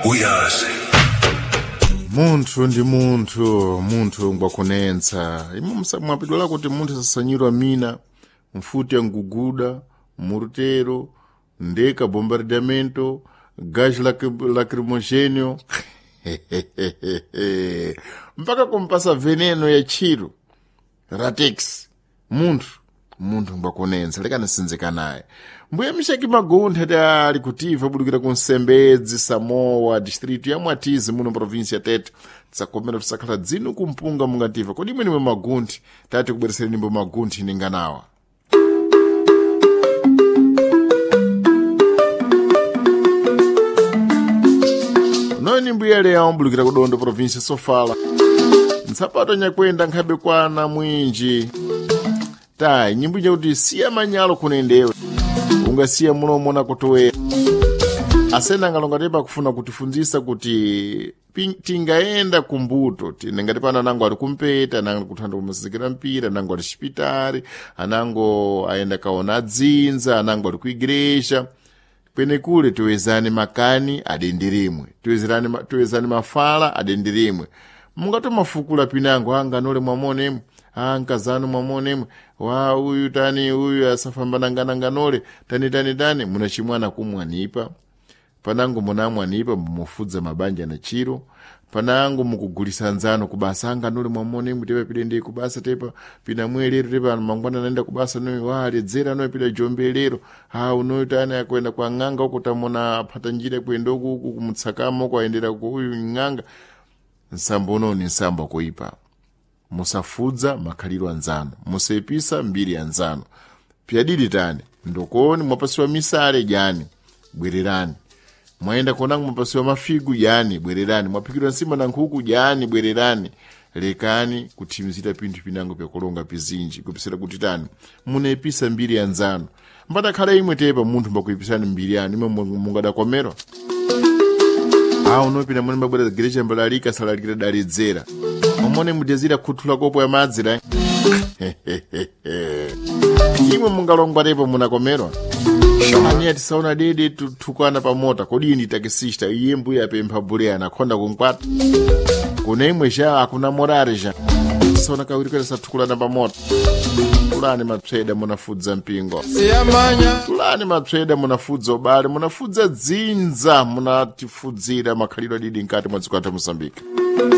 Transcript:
uyazi munthu ndi munthu ngwakunensa mwapidwala kuti munthu sasanyirwa mina mfuti ya nguguda murutero ndeka bombardamento gás lacrimogêneo mpaka kumpasa veneno ya chiro ratex munthu ngwakunensa lekana sinzika naye mbuye mishaki maguntha ta ali kutiva budukira ku Nsembedzi Samoa district ya Mwatizi muno província Tete tsakomera tusakhala dzinu kumpunga mungativa kodi imwe magunthi tati kubweresera nimbo magunthi ninganawa noni mbuye leya mbulukira kudondo província Sofala nsapato nyakwenda nkhabe kwana mwinji tai nyimbo kuti siya manyalo kunendewe ungasiya mulomo na kutowera asena ngalongatepa kufuna kutifunzisa kuti tingaenda kumbuto tinengati pana nango ali kumpeta nango kuthanda kumazikira mpira nango ali chipitari anango aenda kaona dzinza anango ali kuigreja kwene kule tuwezani makani adendirimwe tuwezani mafala adendirimwe mungato mafukula pinango anganole mwamonemu nkazanu mwamonemu wa uyu tani uyu asafamba nganole tani munachimwana kumwanipa panango munamwanipa mumufudza mabanja na chiro panango mukugulisa nzano kubasa anganole mwamonemu tepa pidende kubasa tepa pina mwelero tepa mangwana naenda kubasa noe waledzera noe pida jombelero unoyu tani akwenda kwa ng'anga uko tamona pata njira kwenda uku kumutsakamo kwaendera ku uyu ng'anga nsambo ni nsambo kuipa musafudza makhaliro anzano musepisa mbiri ya nzano pyadidi tani ndokoni mwapasiwa misale jani bwererani mwaenda konangu mwapasiwa mafigu jani bwererani mwapikirwa nsima na nkhuku jani bwererani lekani kutimizita pintu pinango pya kulonga pizinji kupisira kuti tani munepisa mbiri ya nzano mbata khala imwe tepa munthu mbakuipisani mbiri yani imwe mungadakomerwa unopina mwene mbabwera gereja mbalalika salalikira daledzera momone mudezira kuthula kopo ya madzira imwe mungalongwa tepo munakomerwa ani atisaona dede tukwana pamota kodi ndi takisista iye mbuya apempha bule anakhonda kunkwata kuna imwe ja akuna morare ja saona kawirikira sathukulana pamota tulani mapsweda munafudza mpingo tulani mapsweda munafudza obale munafudza dzinza munatifudzira makhaliro didi nkati mwadziko athu Mozambique